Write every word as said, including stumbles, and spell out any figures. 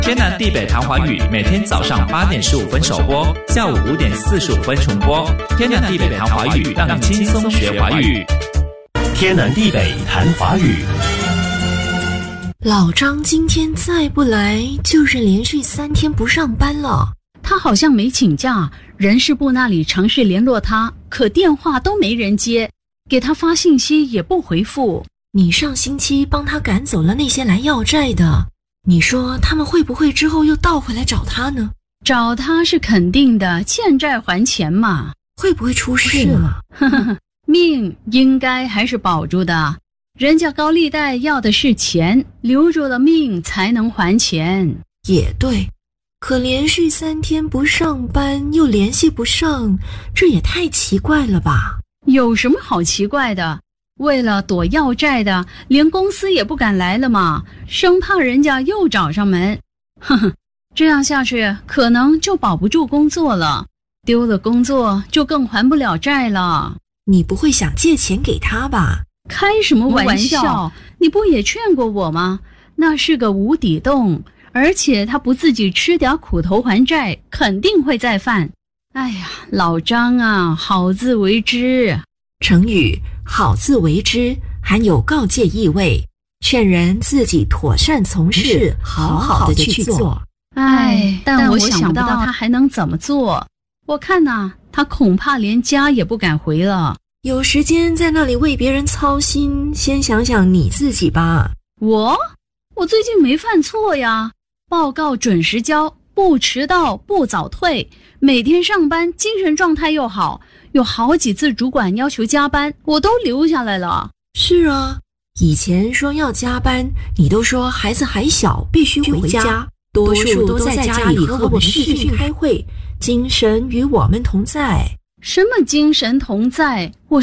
天南地北谈华语，每天早上八点十五分首播，下午五点四十五分重播。天南地北谈华语，让你轻松学华语。 天南地北谈华语。 老张今天再不来，就是连续三天不上班了。 他好像没请假，人事部那里尝试联络他，可电话都没人接，给他发信息也不回复。 你上星期帮他赶走了那些来要债的，你说他们会不会之后又倒回来找他呢？ 找他是肯定的，欠债还钱嘛。 会不会出事了？ 呵呵，命应该还是保住的，人家高利贷要的是钱，留住了命才能还钱。 也对，可连续三天不上班又联系不上，这也太奇怪了吧？ 有什么好奇怪的？为了躲要债的，连公司也不敢来了嘛，生怕人家又找上门。呵呵，这样下去可能就保不住工作了，丢了工作就更还不了债了。 你不会想借钱给他吧？ 开什么玩笑，你不也劝过我吗？那是个无底洞，而且他不自己吃点苦头还债，肯定会再犯。哎呀，老张啊，好自为之。 成语好自为之含有告诫意味，劝人自己妥善从事，好好的去做。 哎，但我想不到他还能怎么做。我看呐、啊，他恐怕连家也不敢回了。 有时间在那里为别人操心，先想想你自己吧。 我？我最近没犯错呀，报告准时交，不迟到，不早退，每天上班精神状态又好，有好几次主管要求加班，我都留下来了。 是啊，以前说要加班，你都说孩子还小，必须回家，多数都在家里和我们视讯开会，精神与我们同在。 什么精神同在？我